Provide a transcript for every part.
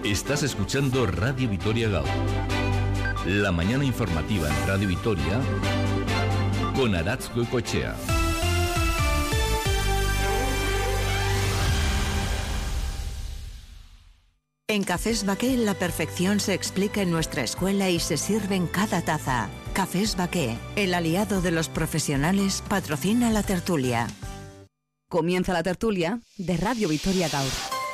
Estás escuchando Radio Vitoria GAU. La mañana informativa en Radio Vitoria con Aratz Goicoechea. En Cafés Baqué la perfección se explica en nuestra escuela y se sirve en cada taza. Cafés Baqué, el aliado de los profesionales, patrocina la tertulia. Comienza la tertulia de Radio Vitoria GAU.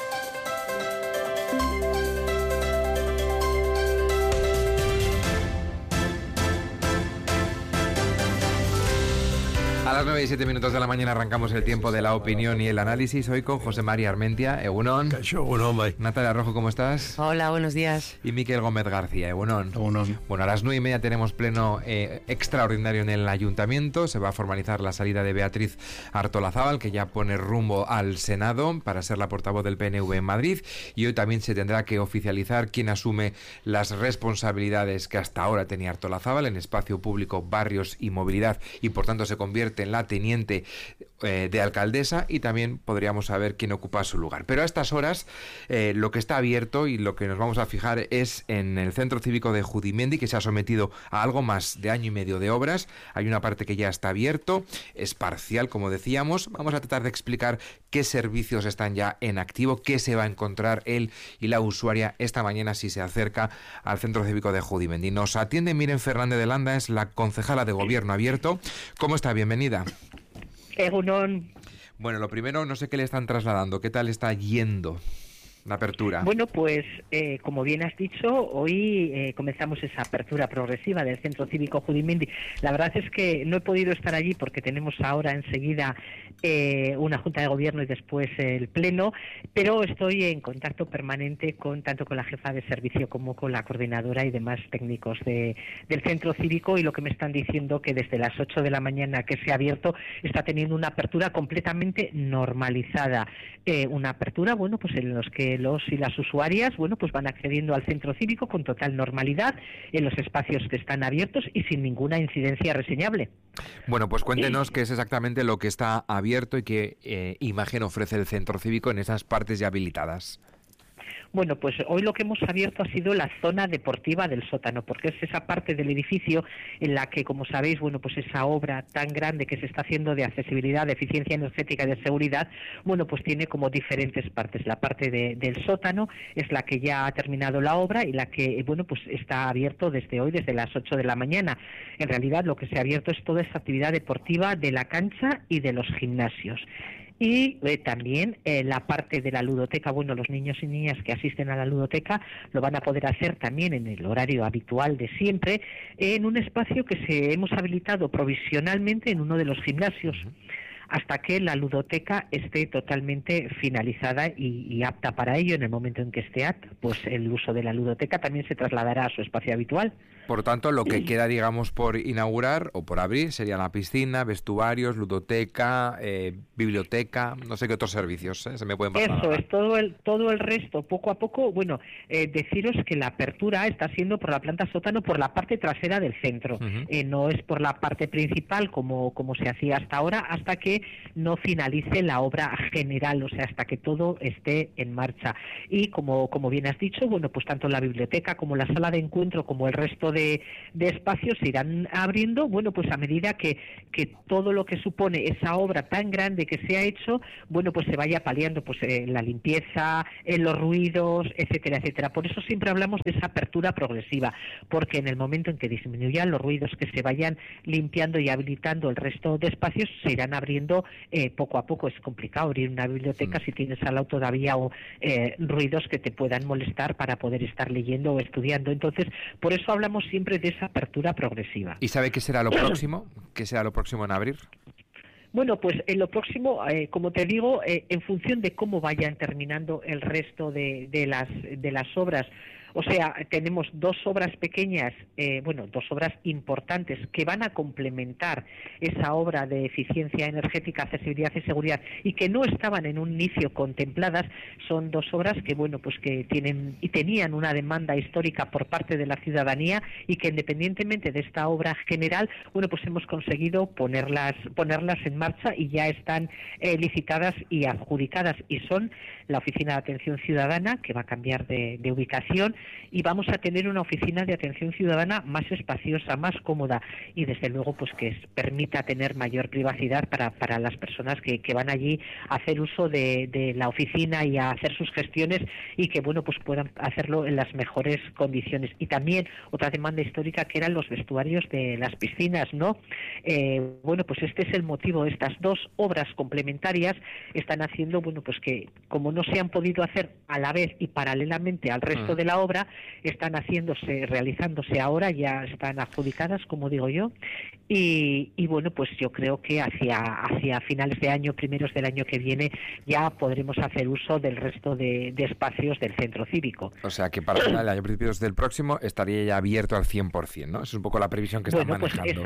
A las 9:07 de la mañana arrancamos el tiempo de la opinión y el análisis. Hoy con José María Armentia, Egunon. Natalia Rojo, ¿cómo estás? Hola, buenos días. Y Miquel Gómez García, Egunon. Bueno, a las 9:30 tenemos pleno extraordinario en el Ayuntamiento. Se va a formalizar la salida de Beatriz Artolazábal, que ya pone rumbo al Senado para ser la portavoz del PNV en Madrid. Y hoy también se tendrá que oficializar quién asume las responsabilidades que hasta ahora tenía Artolazábal en espacio público, barrios y movilidad, y por tanto se convierte en la teniente de alcaldesa, y también podríamos saber quién ocupa su lugar. Pero a estas horas lo que está abierto y lo que nos vamos a fijar es en el Centro Cívico de Judimendi, que se ha sometido a algo más de año y medio de obras. Hay una parte que ya está abierto, es parcial, como decíamos. Vamos a tratar de explicar qué servicios están ya en activo, qué se va a encontrar él y la usuaria esta mañana si se acerca al Centro Cívico de Judimendi. Nos atiende Miren Fernández de Landa, es la concejala de Gobierno Abierto. ¿Cómo está? Bienvenida. Egunon. Bueno, lo primero, no sé qué le están trasladando, ¿qué tal está yendo la apertura? Bueno, pues como bien has dicho, hoy comenzamos esa apertura progresiva del Centro Cívico Judimendi. La verdad es que no he podido estar allí porque tenemos ahora enseguida una Junta de Gobierno y después el Pleno, pero estoy en contacto permanente tanto con la jefa de servicio como con la coordinadora y demás técnicos del Centro Cívico, y lo que me están diciendo que desde las 8 de la mañana que se ha abierto está teniendo una apertura completamente normalizada. Una apertura, bueno, pues en los que los y las usuarias, bueno, pues van accediendo al Centro Cívico con total normalidad en los espacios que están abiertos y sin ninguna incidencia reseñable. Bueno, pues cuéntenos qué es exactamente lo que está abierto y qué imagen ofrece el Centro Cívico en esas partes ya habilitadas. Bueno, pues hoy lo que hemos abierto ha sido la zona deportiva del sótano, porque es esa parte del edificio en la que, como sabéis, bueno, pues esa obra tan grande que se está haciendo de accesibilidad, de eficiencia energética y de seguridad, bueno, pues tiene como diferentes partes. La parte del sótano es la que ya ha terminado la obra y la que, bueno, pues está abierto desde hoy, desde las 8 de la mañana. En realidad lo que se ha abierto es toda esa actividad deportiva de la cancha y de los gimnasios. Y también la parte de la ludoteca, bueno, los niños y niñas que asisten a la ludoteca lo van a poder hacer también en el horario habitual de siempre, en un espacio que hemos habilitado provisionalmente en uno de los gimnasios, hasta que la ludoteca esté totalmente finalizada y apta para ello. En el momento en que esté apta, pues el uso de la ludoteca también se trasladará a su espacio habitual. Por tanto, lo que queda, digamos, por inaugurar o por abrir sería la piscina, vestuarios, ludoteca, biblioteca, no sé qué otros servicios se me pueden pasar. Eso es, todo el resto, poco a poco. Bueno, deciros que la apertura está siendo por la planta sótano, por la parte trasera del centro. No es por la parte principal como se hacía hasta ahora, hasta que no finalice la obra general, o sea, hasta que todo esté en marcha. Y como bien has dicho, bueno, pues tanto la biblioteca como la sala de encuentro como el resto de espacios se irán abriendo, bueno, pues a medida que todo lo que supone esa obra tan grande que se ha hecho, bueno, pues se vaya paliando, pues la limpieza, los ruidos, etcétera, etcétera. Por eso siempre hablamos de esa apertura progresiva, porque en el momento en que disminuyan los ruidos, que se vayan limpiando y habilitando el resto de espacios, se irán abriendo poco a poco. Es complicado abrir una biblioteca si tienes al lado todavía ruidos que te puedan molestar para poder estar leyendo o estudiando. Entonces, por eso hablamos siempre de esa apertura progresiva. ¿Y sabe qué será lo próximo? ¿Qué será lo próximo en abrir? Bueno, pues en lo próximo, como te digo, en función de cómo vayan terminando el resto de las obras, O sea, tenemos 2 obras pequeñas, 2 obras importantes que van a complementar esa obra de eficiencia energética, accesibilidad y seguridad y que no estaban en un inicio contempladas. Son 2 obras que, que tienen y tenían una demanda histórica por parte de la ciudadanía y que independientemente de esta obra general, pues hemos conseguido ponerlas en marcha y ya están licitadas y adjudicadas, y son la Oficina de Atención Ciudadana, que va a cambiar de ubicación, y vamos a tener una oficina de atención ciudadana más espaciosa, más cómoda y desde luego que permita tener mayor privacidad para las personas que van allí a hacer uso de la oficina y a hacer sus gestiones y que puedan hacerlo en las mejores condiciones. Y también otra demanda histórica que eran los vestuarios de las piscinas, ¿no? Este es el motivo. Estas 2 obras complementarias están haciendo que como no se han podido hacer a la vez y paralelamente al resto de la obra, están realizándose ahora, ya están adjudicadas, como digo yo, y yo creo que hacia finales de año, primeros del año que viene, ya podremos hacer uso del resto de espacios del centro cívico. O sea que para final del año, principios del próximo, estaría ya abierto al 100%, ¿no? Esa es un poco la previsión que están manejando.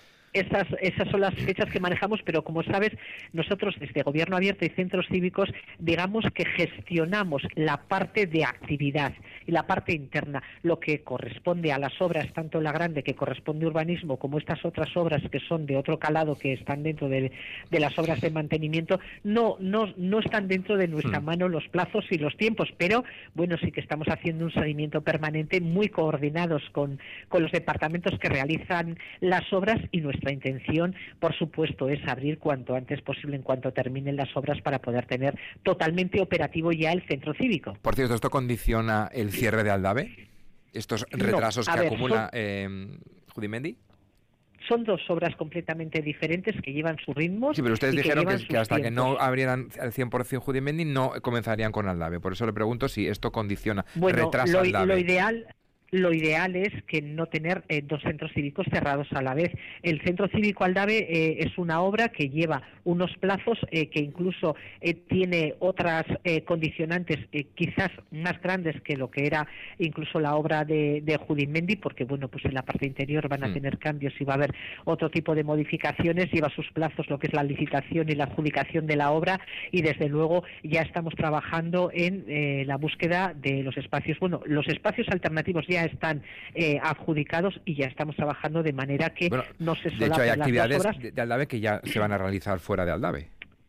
Esas son las fechas que manejamos, pero como sabes, nosotros desde Gobierno Abierto y centros cívicos, digamos que gestionamos la parte de actividad y la parte interna, lo que corresponde a las obras, tanto la grande que corresponde a urbanismo como estas otras obras que son de otro calado, que están dentro de las obras de mantenimiento, no están dentro de nuestra mano los plazos y los tiempos, pero sí que estamos haciendo un seguimiento permanente muy coordinados con los departamentos que realizan las obras, y nuestra intención, por supuesto, es abrir cuanto antes posible, en cuanto terminen las obras, para poder tener totalmente operativo ya el centro cívico. Por cierto, ¿esto condiciona el cierre de Aldave? ¿Estos retrasos que acumula Judimendi? Son 2 obras completamente diferentes que llevan sus ritmos. Sí, pero ustedes dijeron que hasta tiempos. Que no abrieran al 100% Judimendi no comenzarían con Aldave. Por eso le pregunto si esto condiciona, retrasa Aldave. Lo ideal es que no tener 2 centros cívicos cerrados a la vez. El centro cívico Aldave es una obra que lleva unos plazos que incluso tiene otras condicionantes quizás más grandes que lo que era incluso la obra de Judimendi, porque en la parte interior van a tener cambios y va a haber otro tipo de modificaciones. Lleva sus plazos lo que es la licitación y la adjudicación de la obra, y desde luego ya estamos trabajando en la búsqueda de los espacios. Los espacios alternativos ya están adjudicados y ya estamos trabajando de manera que no se solapen. De hecho, hay actividades las 2 obras de Aldave que ya se van a realizar fuera de Aldave.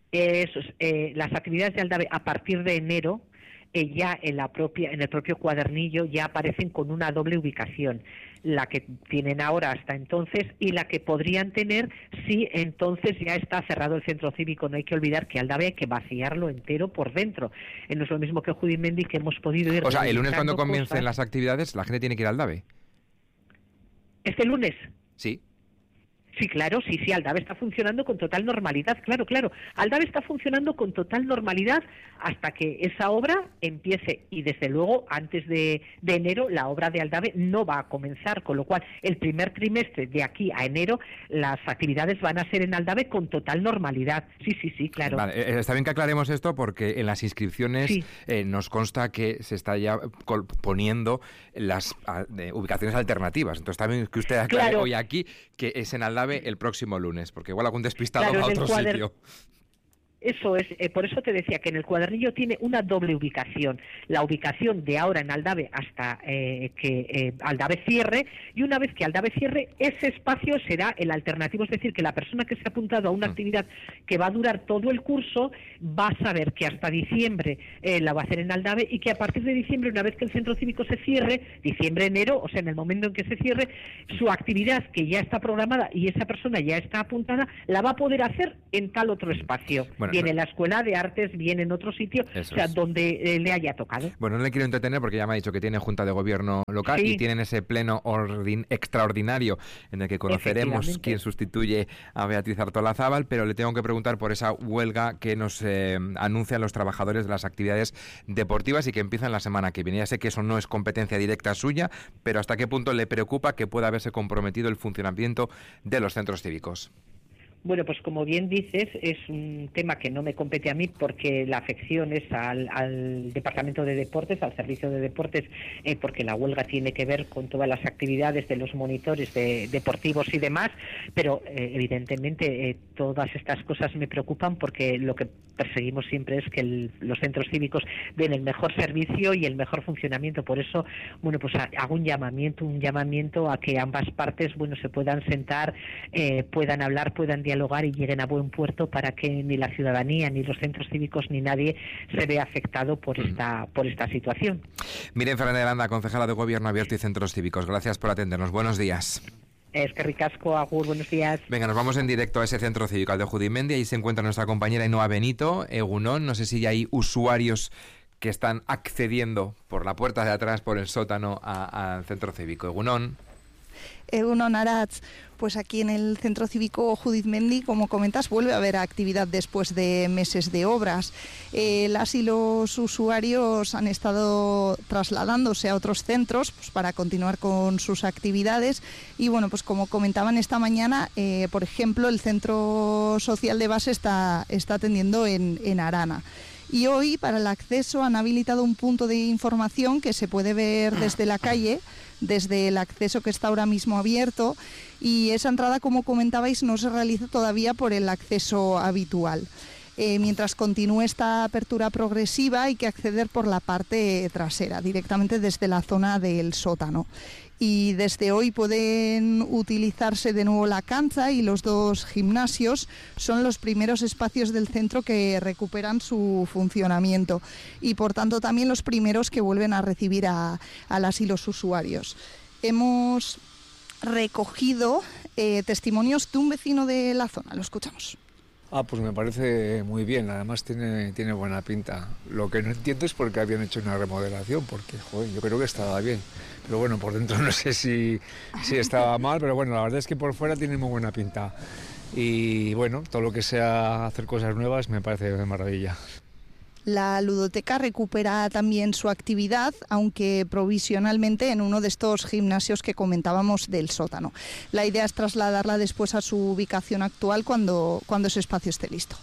Las actividades de Aldave a partir de enero ya en el propio cuadernillo ya aparecen con una doble ubicación, la que tienen ahora hasta entonces y la que podrían tener si entonces ya está cerrado el centro cívico. No hay que olvidar que Aldave hay que vaciarlo entero por dentro. No es lo mismo que Judimendi, que hemos podido ir... O sea, el lunes cuando comiencen las actividades, la gente tiene que ir a Aldave. ¿Este lunes? Sí. Sí, claro, sí, Aldave está funcionando con total normalidad, claro. Aldave está funcionando con total normalidad hasta que esa obra empiece, y desde luego antes de enero la obra de Aldave no va a comenzar, con lo cual el primer trimestre de aquí a enero las actividades van a ser en Aldave con total normalidad. Sí, claro. Vale, está bien que aclaremos esto porque en las inscripciones nos consta que se está ya poniendo las ubicaciones alternativas. Entonces también que usted aclare hoy aquí que es en Aldave el próximo lunes, porque igual algún despistado va a otro sitio. Eso es, por eso te decía que en el cuadernillo tiene una doble ubicación. La ubicación de ahora en Aldave hasta que Aldave cierre, y una vez que Aldave cierre, ese espacio será el alternativo. Es decir, que la persona que se ha apuntado a una actividad que va a durar todo el curso va a saber que hasta diciembre la va a hacer en Aldave, y que a partir de diciembre, una vez que el centro cívico se cierre, diciembre, enero, o sea, en el momento en que se cierre, su actividad que ya está programada y esa persona ya está apuntada, la va a poder hacer en tal otro espacio. Bien en la Escuela de Artes, bien en otro sitio, donde le haya tocado. Bueno, no le quiero entretener porque ya me ha dicho que tiene Junta de Gobierno local y tienen ese pleno extraordinario en el que conoceremos quién sustituye a Beatriz Artolazábal, pero le tengo que preguntar por esa huelga que nos anuncian los trabajadores de las actividades deportivas y que empiezan la semana que viene. Ya sé que eso no es competencia directa suya, pero ¿hasta qué punto le preocupa que pueda haberse comprometido el funcionamiento de los centros cívicos? Bueno, pues como bien dices, es un tema que no me compete a mí porque la afección es al Departamento de Deportes, al Servicio de Deportes, porque la huelga tiene que ver con todas las actividades de los monitores deportivos y demás, pero evidentemente todas estas cosas me preocupan porque lo que perseguimos siempre es que los centros cívicos den el mejor servicio y el mejor funcionamiento. Por eso, bueno, pues hago un llamamiento a que ambas partes, bueno, se puedan sentar, puedan hablar, puedan dialogar y lleguen a buen puerto para que ni la ciudadanía, ni los centros cívicos, ni nadie se vea afectado por esta situación. Miren Fernández Landa, concejala de Gobierno Abierto y Centros Cívicos. Gracias por atendernos. Buenos días. Es que ricasco, agur, buenos días. Venga, nos vamos en directo a ese centro cívico, al de Judimendi. Ahí se encuentra nuestra compañera Ainhoa Benito, Egunon. No sé si hay usuarios que están accediendo por la puerta de atrás, por el sótano, al centro cívico. Egunon. Egunon, Aratz. Pues aquí en el Centro Cívico Judimendi, como comentas, vuelve a haber actividad después de meses de obras. Las y los usuarios han estado trasladándose a otros centros pues, para continuar con sus actividades y bueno, pues como comentaban esta mañana, por ejemplo, el Centro Social de Base está atendiendo en Arana. Y hoy, para el acceso, han habilitado un punto de información que se puede ver desde la calle, desde el acceso que está ahora mismo abierto, y esa entrada, como comentabais, no se realiza todavía por el acceso habitual. Mientras continúe esta apertura progresiva, hay que acceder por la parte trasera, directamente desde la zona del sótano. Y desde hoy pueden utilizarse de nuevo la cancha y los dos gimnasios. Son los primeros espacios del centro que recuperan su funcionamiento y por tanto también los primeros que vuelven a recibir a las y los usuarios. Hemos recogido testimonios de un vecino de la zona. Lo escuchamos. Pues me parece muy bien, además tiene buena pinta. Lo que no entiendo es por qué habían hecho una remodelación, porque yo creo que estaba bien. Pero bueno, por dentro no sé si estaba mal, pero bueno, la verdad es que por fuera tiene muy buena pinta. Y bueno, todo lo que sea hacer cosas nuevas me parece de maravilla. La ludoteca recupera también su actividad, aunque provisionalmente en uno de estos gimnasios que comentábamos del sótano. La idea es trasladarla después a su ubicación actual cuando ese espacio esté listo.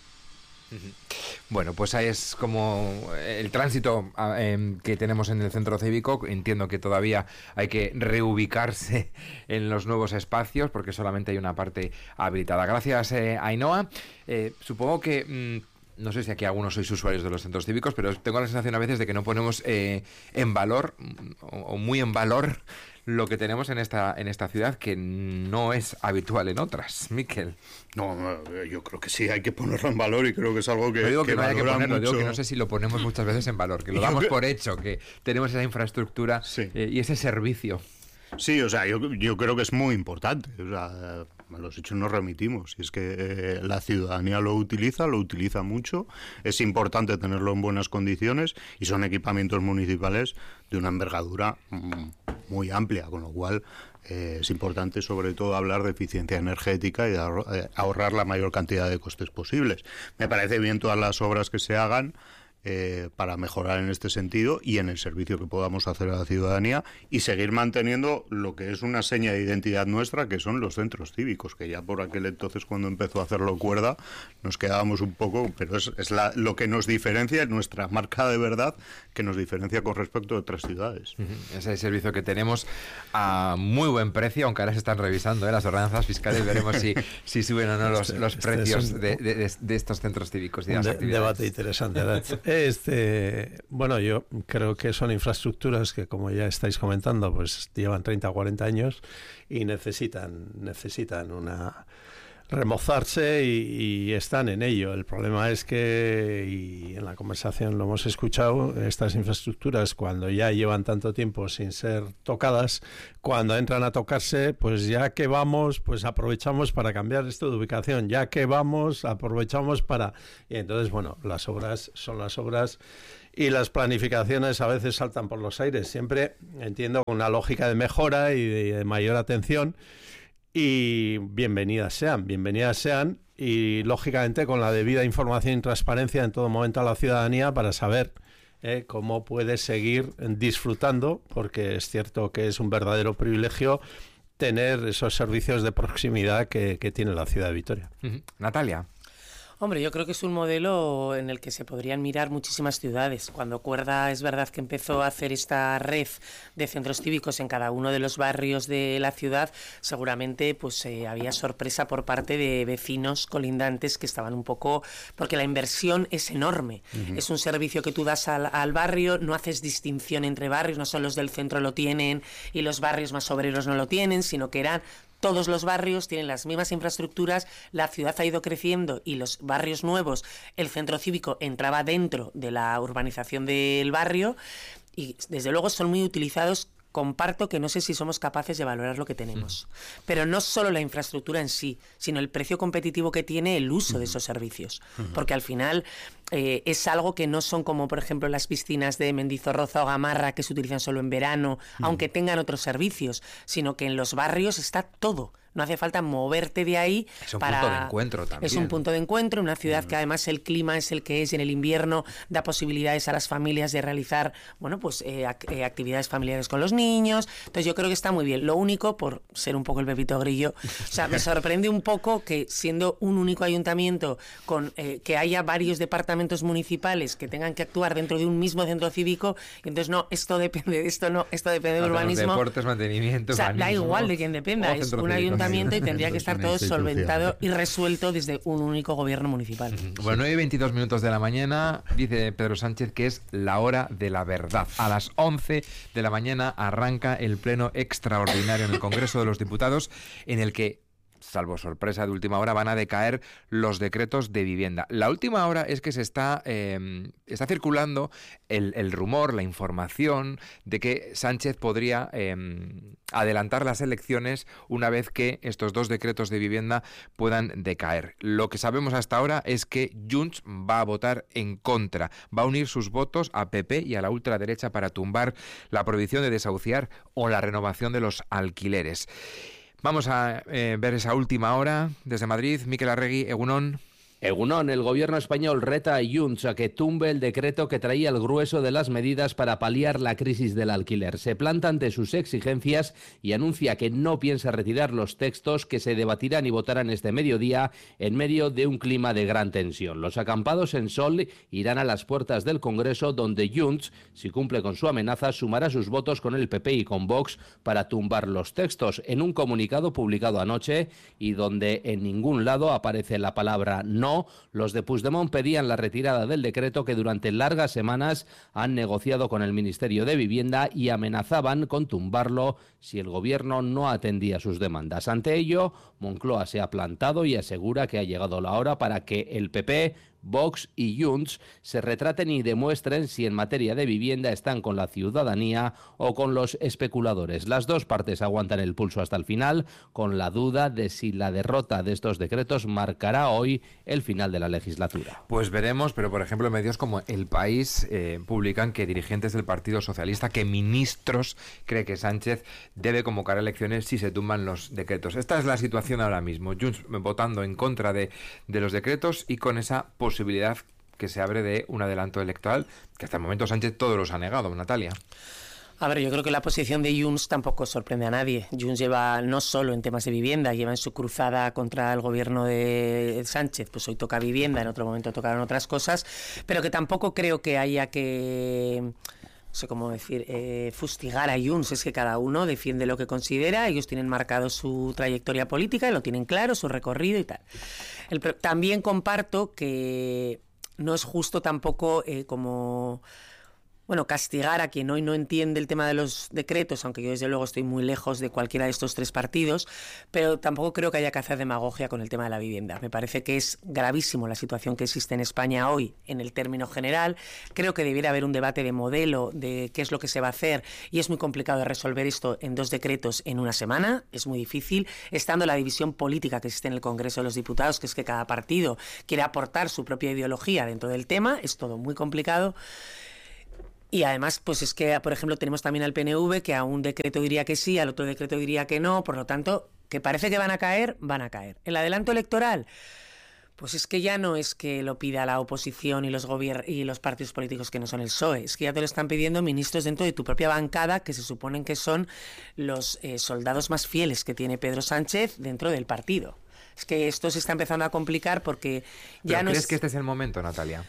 Bueno, pues ahí es como el tránsito que tenemos en el centro cívico. Entiendo que todavía hay que reubicarse en los nuevos espacios porque solamente hay una parte habilitada. Gracias, Ainhoa. Supongo que... no sé si aquí algunos sois usuarios de los centros cívicos, pero tengo la sensación a veces de que no ponemos en valor o muy en valor lo que tenemos en esta ciudad, que no es habitual en otras. Miquel. No, yo creo que sí, hay que ponerlo en valor y creo que es algo que no digo que no haya que ponerlo, mucho. Digo que no sé si lo ponemos muchas veces en valor, que lo damos por hecho, que tenemos esa infraestructura y ese servicio. Sí, o sea, yo creo que es muy importante. O sea, a los hechos nos remitimos. Y es que la ciudadanía lo utiliza mucho. Es importante tenerlo en buenas condiciones y son equipamientos municipales de una envergadura muy amplia, con lo cual es importante sobre todo hablar de eficiencia energética y de ahorrar la mayor cantidad de costes posibles. Me parece bien todas las obras que se hagan para mejorar en este sentido y en el servicio que podamos hacer a la ciudadanía y seguir manteniendo lo que es una seña de identidad nuestra, que son los centros cívicos, que ya por aquel entonces, cuando empezó a hacerlo Cuerda, nos quedábamos un poco, pero es lo que nos diferencia, nuestra marca de verdad, que nos diferencia con respecto a otras ciudades. Ese servicio que tenemos a muy buen precio, aunque ahora se están revisando las ordenanzas fiscales, veremos si suben o no los precios de estos centros cívicos y de las actividades. Debate interesante, ¿verdad? Bueno, yo creo que son infraestructuras que, como ya estáis comentando, pues llevan 30 o 40 años y necesitan remozarse y están en ello. El problema es que, y en la conversación lo hemos escuchado, estas infraestructuras, cuando ya llevan tanto tiempo sin ser tocadas, cuando entran a tocarse, pues ya que vamos, pues aprovechamos para cambiar esto de ubicación, ya que vamos, aprovechamos para... Y entonces, bueno, las obras son las obras y las planificaciones a veces saltan por los aires. Siempre entiendo con una lógica de mejora y de mayor atención. Y bienvenidas sean y lógicamente con la debida información y transparencia en todo momento a la ciudadanía para saber cómo puede seguir disfrutando, porque es cierto que es un verdadero privilegio tener esos servicios de proximidad que tiene la ciudad de Vitoria. Natalia. Hombre, yo creo que es un modelo en el que se podrían mirar muchísimas ciudades. Cuando Cuerda es verdad que empezó a hacer esta red de centros cívicos en cada uno de los barrios de la ciudad, seguramente pues había sorpresa por parte de vecinos colindantes que estaban un poco... Porque la inversión es enorme. Es un servicio que tú das al barrio, no haces distinción entre barrios, no solo los del centro lo tienen y los barrios más obreros no lo tienen, sino que eran... Todos los barrios tienen las mismas infraestructuras, la ciudad ha ido creciendo y los barrios nuevos, el centro cívico entraba dentro de la urbanización del barrio y desde luego son muy utilizados. Comparto que no sé si somos capaces de valorar lo que tenemos, pero no solo la infraestructura en sí, sino el precio competitivo que tiene el uso de esos servicios, porque al final es algo que no son como por ejemplo las piscinas de Mendizorroza o Gamarra que se utilizan solo en verano, aunque tengan otros servicios, sino que en los barrios está todo. No hace falta moverte de ahí. Es un punto de encuentro también. Es un punto de encuentro, una ciudad que además el clima es el que es y en el invierno da posibilidades a las familias de realizar, bueno, pues actividades familiares con los niños. Entonces yo creo que está muy bien. Lo único, por ser un poco el Pepito Grillo, o sea, me sorprende un poco que siendo un único ayuntamiento con que haya varios departamentos municipales que tengan que actuar dentro de un mismo centro cívico, y entonces no, esto depende de esto, no, esto depende de urbanismo. Deportes, mantenimiento, o sea, urbanismo, da igual de quién dependa, es un ayuntamiento y tendría que estar todo solventado y resuelto desde un único gobierno municipal. Bueno, 9:22 minutos de la mañana, dice Pedro Sánchez que es la hora de la verdad. A las 11 de la mañana arranca el pleno extraordinario en el Congreso de los Diputados, en el que, salvo sorpresa de última hora, van a decaer los decretos de vivienda. La última hora es que se está circulando el rumor, la información de que Sánchez podría adelantar las elecciones una vez que estos dos decretos de vivienda puedan decaer. Lo que sabemos hasta ahora es que Junts va a votar en contra, va a unir sus votos a PP y a la ultraderecha para tumbar la prohibición de desahuciar o la renovación de los alquileres. Vamos a ver esa última hora desde Madrid. Mikel Arregui, Egunon. Egunon, el gobierno español reta a Junts a que tumbe el decreto que traía el grueso de las medidas para paliar la crisis del alquiler. Se planta ante sus exigencias y anuncia que no piensa retirar los textos que se debatirán y votarán este mediodía en medio de un clima de gran tensión. Los acampados en Sol irán a las puertas del Congreso, donde Junts, si cumple con su amenaza, sumará sus votos con el PP y con Vox para tumbar los textos. En un comunicado publicado anoche y donde en ningún lado aparece la palabra no, los de Puigdemont pedían la retirada del decreto que durante largas semanas han negociado con el Ministerio de Vivienda y amenazaban con tumbarlo si el gobierno no atendía sus demandas. Ante ello, Moncloa se ha plantado y asegura que ha llegado la hora para que el PP, Vox y Junts se retraten y demuestren si en materia de vivienda están con la ciudadanía o con los especuladores. Las dos partes aguantan el pulso hasta el final, con la duda de si la derrota de estos decretos marcará hoy el final de la legislatura. Pues veremos, pero por ejemplo medios como El País publican que dirigentes del Partido Socialista, que ministros creen que Sánchez debe convocar elecciones si se tumban los decretos. Esta es la situación ahora mismo. Junts votando en contra de los decretos y con esa posibilidad que se abre de un adelanto electoral, que hasta el momento Sánchez todos los ha negado. Natalia. A ver, yo creo que la posición de Junts tampoco sorprende a nadie. Junts lleva no solo en temas de vivienda, lleva en su cruzada contra el gobierno de Sánchez, pues hoy toca vivienda, en otro momento tocaron otras cosas, pero que tampoco creo que haya que... no sé cómo decir, fustigar a Junts. Es que cada uno defiende lo que considera, ellos tienen marcado su trayectoria política, lo tienen claro, su recorrido y tal. También comparto que no es justo tampoco como... bueno, castigar a quien hoy no entiende el tema de los decretos, aunque yo desde luego estoy muy lejos de cualquiera de estos tres partidos, pero tampoco creo que haya que hacer demagogia con el tema de la vivienda. Me parece que es gravísimo la situación que existe en España hoy en el término general. Creo que debiera haber un debate de modelo de qué es lo que se va a hacer y es muy complicado de resolver esto en dos decretos en una semana. Es muy difícil, estando la división política que existe en el Congreso de los Diputados, que es que cada partido quiere aportar su propia ideología dentro del tema. Es todo muy complicado. Y además, pues es que, por ejemplo, tenemos también al PNV, que a un decreto diría que sí, al otro decreto diría que no, por lo tanto, que parece que van a caer, van a caer. El adelanto electoral, Pues es que ya no es que lo pida la oposición y los partidos políticos que no son el PSOE, es que ya te lo están pidiendo ministros dentro de tu propia bancada, que se suponen que son los soldados más fieles que tiene Pedro Sánchez dentro del partido. Es que esto se está empezando a complicar porque ya no ¿Crees que este es el momento, Natalia?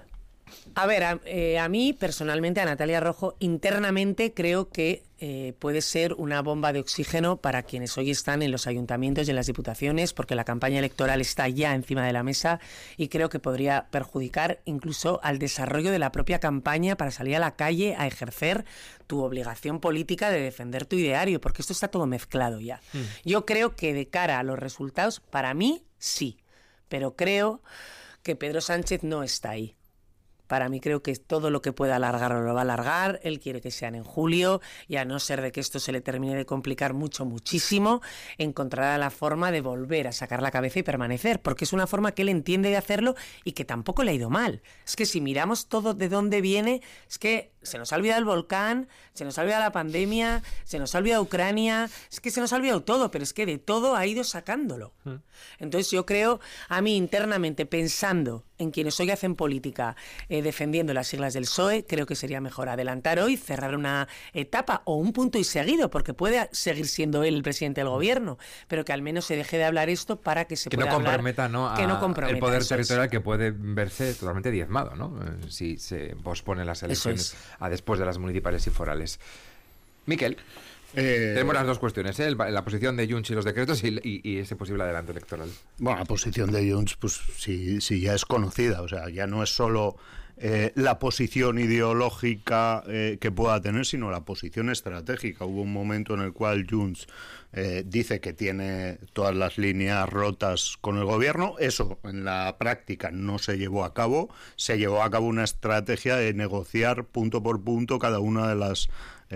A ver, a mí personalmente, a Natalia Rojo, internamente creo que puede ser una bomba de oxígeno para quienes hoy están en los ayuntamientos y en las diputaciones, porque la campaña electoral está ya encima de la mesa y creo que podría perjudicar incluso al desarrollo de la propia campaña para salir a la calle a ejercer tu obligación política de defender tu ideario, porque esto está todo mezclado ya. Yo creo que de cara a los resultados, para mí sí, pero creo que Pedro Sánchez no está ahí. Para mí creo que todo lo que pueda alargarlo lo va a alargar. Él quiere que sean en julio y a no ser de que esto se le termine de complicar muchísimo, encontrará la forma de volver a sacar la cabeza y permanecer, porque es una forma que él entiende de hacerlo y que tampoco le ha ido mal. Es que si miramos todo de dónde viene, es que se nos ha olvidado el volcán, se nos ha olvidado la pandemia, se nos ha olvidado Ucrania, es que se nos ha olvidado todo, pero es que de todo ha ido sacándolo. Entonces yo creo, a mí internamente, pensando en quienes hoy hacen política defendiendo las siglas del PSOE, creo que sería mejor adelantar hoy, cerrar una etapa o un punto y seguido, porque puede seguir siendo él el presidente del gobierno, pero que al menos se deje de hablar esto para que se pueda hablar. Que no comprometa el poder territorial, que puede verse totalmente diezmado, ¿no? Si se pospone las elecciones a después de las municipales y forales. Miquel. Tenemos las dos cuestiones, la posición de Junts y los decretos y ese posible adelanto electoral. Bueno, la posición de Junts, pues sí ya es conocida, o sea, ya no es solo la posición ideológica que pueda tener, sino la posición estratégica. Hubo un momento en el cual Junts dice que tiene todas las líneas rotas con el gobierno. Eso en la práctica no se llevó a cabo. Se llevó a cabo una estrategia de negociar punto por punto cada una de las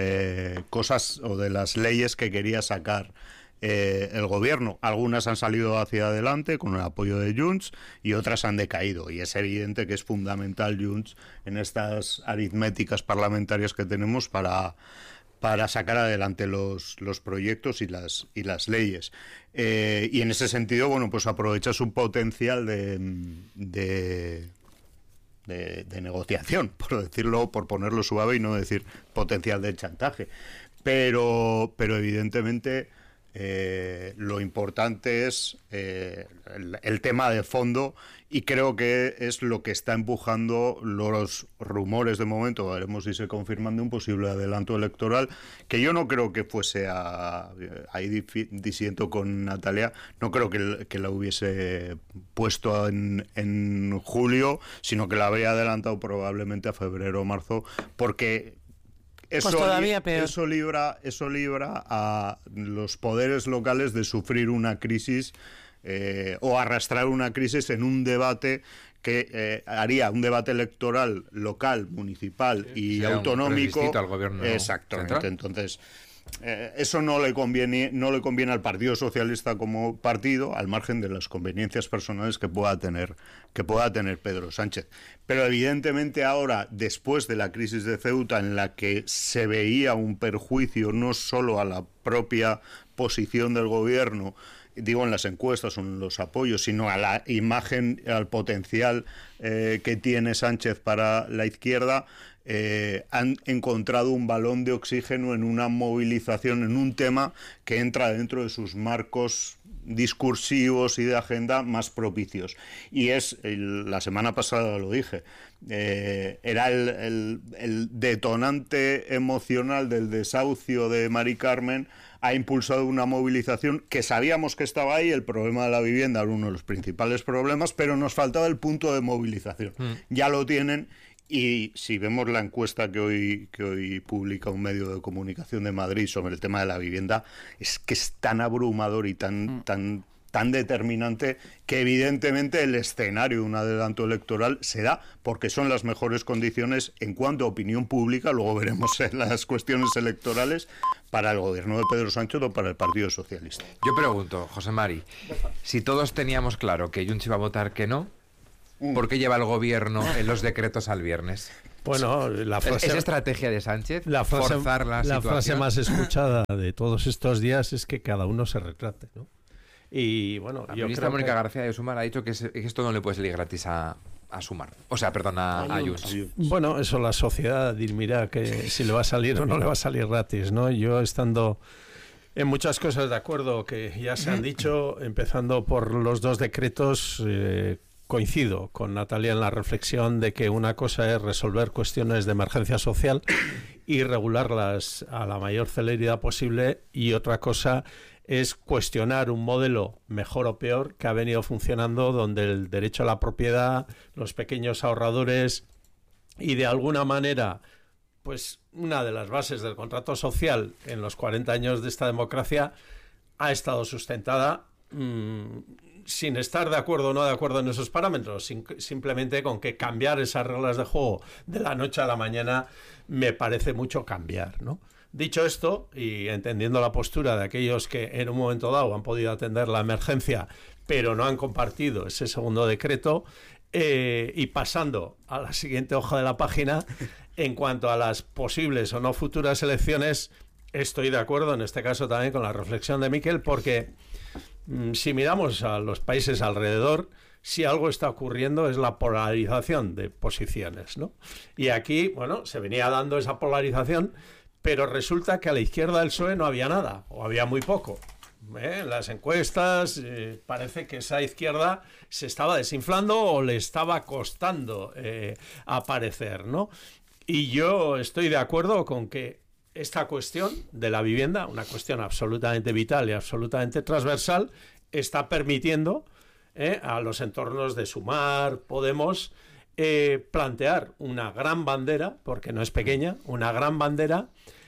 cosas o de las leyes que quería sacar el gobierno. Algunas han salido hacia adelante con el apoyo de Junts y otras han decaído, y es evidente que es fundamental Junts en estas aritméticas parlamentarias que tenemos para sacar adelante los proyectos y las leyes. Y en ese sentido, bueno, pues aprovecha su potencial de negociación, por decirlo, por ponerlo suave y no decir potencial de chantaje. Pero evidentemente lo importante es el tema de fondo, y creo que es lo que está empujando los rumores de momento. Veremos si se confirman de un posible adelanto electoral, que yo no creo que fuese ahí disiento con Natalia, no creo que la hubiese puesto en julio, sino que la habría adelantado probablemente a febrero o marzo, porque eso libra a los poderes locales de sufrir una crisis o arrastrar una crisis en un debate que haría un debate electoral local, municipal y autonómico al gobierno. Exactamente. Central. Entonces eso no le conviene al Partido Socialista como partido, al margen de las conveniencias personales que pueda tener Pedro Sánchez. Pero evidentemente ahora, después de la crisis de Ceuta, en la que se veía un perjuicio no solo a la propia posición del gobierno, digo en las encuestas o en los apoyos, sino a la imagen, al potencial que tiene Sánchez para la izquierda, han encontrado un balón de oxígeno en una movilización, en un tema que entra dentro de sus marcos discursivos y de agenda más propicios. Y la semana pasada lo dije, era el detonante emocional del desahucio de Mari Carmen. Ha impulsado una movilización que sabíamos que estaba ahí. El problema de la vivienda era uno de los principales problemas, pero nos faltaba el punto de movilización. Ya lo tienen. Y si vemos la encuesta que hoy publica un medio de comunicación de Madrid sobre el tema de la vivienda, es que es tan abrumador y tan determinante que evidentemente el escenario de un adelanto electoral se da porque son las mejores condiciones en cuanto a opinión pública. Luego veremos en las cuestiones electorales para el gobierno de Pedro Sánchez o para el Partido Socialista. Yo pregunto, José Mari, si todos teníamos claro que Junts iba a votar que no, ¿por qué lleva el gobierno en los decretos al viernes? Bueno, ¿Es estrategia de Sánchez? La forzar la situación. frase más escuchada de todos estos días es que cada uno se retrate, ¿no? Y bueno, la ministra Mónica García de Sumar ha dicho que esto no le puede salir gratis a Sumar. O sea, perdón, a Junts. Bueno, eso la sociedad dirá que si le va a salir o no le va a salir gratis, ¿no? Yo estando en muchas cosas de acuerdo que ya se han dicho, empezando por los 2 decretos, coincido con Natalia en la reflexión de que una cosa es resolver cuestiones de emergencia social y regularlas a la mayor celeridad posible, y otra cosa es cuestionar un modelo mejor o peor que ha venido funcionando, donde el derecho a la propiedad, los pequeños ahorradores y de alguna manera, pues una de las bases del contrato social en los 40 años de esta democracia ha estado sustentada sin estar de acuerdo o no de acuerdo en esos parámetros, simplemente con que cambiar esas reglas de juego de la noche a la mañana me parece mucho cambiar, ¿no? Dicho esto, y entendiendo la postura de aquellos que en un momento dado han podido atender la emergencia, pero no han compartido ese segundo decreto, y pasando a la siguiente hoja de la página, en cuanto a las posibles o no futuras elecciones, estoy de acuerdo en este caso también con la reflexión de Miquel, porque si miramos a los países alrededor, si algo está ocurriendo es la polarización de posiciones, ¿no? Y aquí, bueno, se venía dando esa polarización, pero resulta que a la izquierda del PSOE no había nada, o había muy poco. En las encuestas parece que esa izquierda se estaba desinflando o le estaba costando aparecer, ¿no? Y yo estoy de acuerdo con que esta cuestión de la vivienda, una cuestión absolutamente vital y absolutamente transversal, está permitiendo a los entornos de Sumar, Podemos, plantear una gran bandera, porque no es pequeña, una gran bandera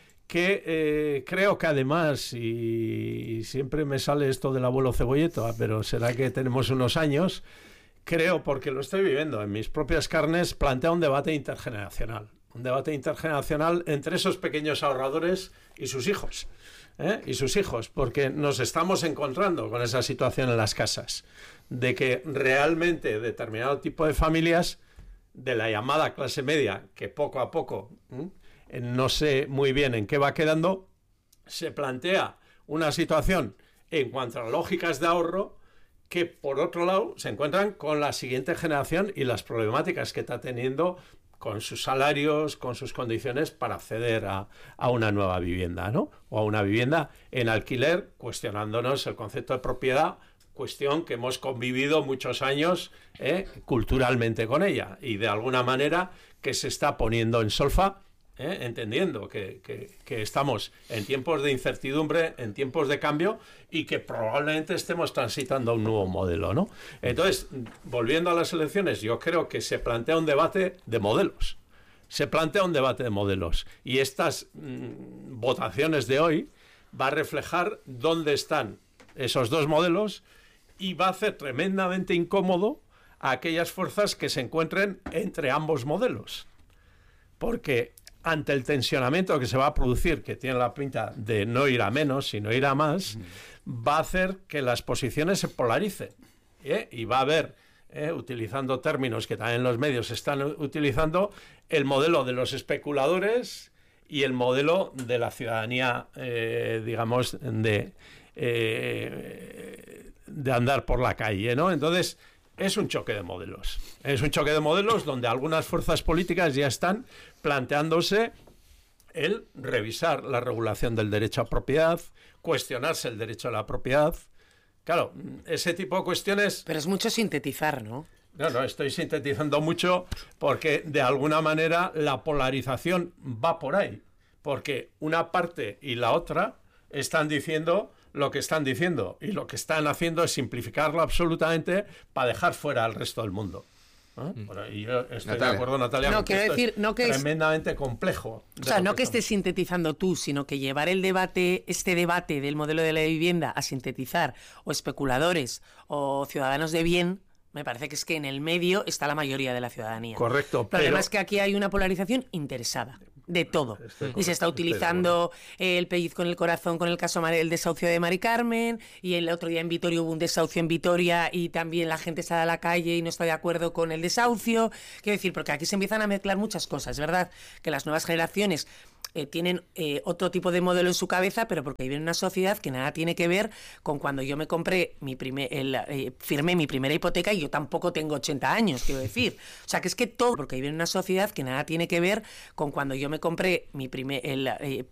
que creo que además, y siempre me sale esto del abuelo Cebolleta, pero será que tenemos unos años, creo, porque lo estoy viviendo en mis propias carnes, plantea un debate intergeneracional. Un debate intergeneracional entre esos pequeños ahorradores y sus hijos. Y sus hijos, porque nos estamos encontrando con esa situación en las casas, de que realmente determinado tipo de familias de la llamada clase media, que poco a poco, no sé muy bien en qué va quedando, se plantea una situación en cuanto a lógicas de ahorro que, por otro lado, se encuentran con la siguiente generación y las problemáticas que está teniendo con sus salarios, con sus condiciones para acceder a una nueva vivienda, ¿no? O a una vivienda en alquiler, cuestionándonos el concepto de propiedad, cuestión que hemos convivido muchos años culturalmente con ella, y de alguna manera que se está poniendo en solfa, entendiendo que estamos en tiempos de incertidumbre, en tiempos de cambio, y que probablemente estemos transitando a un nuevo modelo, ¿no? Entonces, volviendo a las elecciones, yo creo que se plantea un debate de modelos. Se plantea un debate de modelos. Y estas votaciones de hoy va a reflejar dónde están esos dos modelos, y va a hacer tremendamente incómodo a aquellas fuerzas que se encuentren entre ambos modelos. Porque ante el tensionamiento que se va a producir, que tiene la pinta de no ir a menos, sino ir a más, va a hacer que las posiciones se polaricen. Y va a haber, utilizando términos que también los medios están utilizando, el modelo de los especuladores y el modelo de la ciudadanía, digamos, de andar por la calle, ¿no? Entonces, es un choque de modelos. Es un choque de modelos donde algunas fuerzas políticas ya están planteándose el revisar la regulación del derecho a propiedad, cuestionarse el derecho a la propiedad. Claro, ese tipo de cuestiones... Pero es mucho sintetizar, ¿no? No, estoy sintetizando mucho porque de alguna manera la polarización va por ahí. Porque una parte y la otra están diciendo lo que están diciendo, y lo que están haciendo es simplificarlo absolutamente para dejar fuera al resto del mundo. Bueno, y yo estoy de acuerdo, Natalia, no, quiero decir, no que tremendamente complejo. O sea, no que estés sintetizando tú, sino que llevar el debate, este debate del modelo de la vivienda a sintetizar o especuladores o ciudadanos de bien, me parece que es que en el medio está la mayoría de la ciudadanía. Correcto. El problema es que aquí hay una polarización interesada de todo. Y se está utilizando el pellizco en el corazón con el caso del desahucio de Mari Carmen, y el otro día en Vitoria hubo un desahucio en Vitoria y también la gente sale a la calle y no está de acuerdo con el desahucio. Quiero decir, porque aquí se empiezan a mezclar muchas cosas. Es verdad que las nuevas generaciones tienen otro tipo de modelo en su cabeza, pero porque viven en una sociedad que nada tiene que ver con cuando yo me compré firmé mi primera hipoteca y yo tampoco tengo 80 años, quiero decir. O sea, que es que todo, porque viven en una sociedad que nada tiene que ver con cuando yo me compré